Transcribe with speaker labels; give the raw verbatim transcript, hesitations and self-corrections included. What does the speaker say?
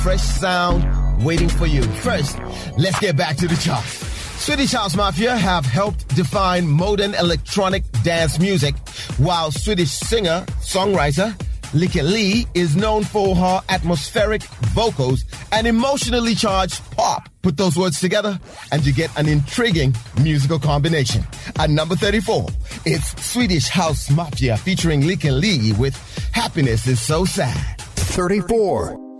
Speaker 1: fresh sound waiting for you. First, let's get back to the charts. Swedish House Mafia have helped define modern electronic dance music, while Swedish singer, songwriter Lykke Li is known for her atmospheric vocals and emotionally charged pop. Put those words together and you get an intriguing musical combination. At number thirty-four, it's Swedish House Mafia featuring Lykke Li with Happiness Is So Sad.
Speaker 2: thirty-four.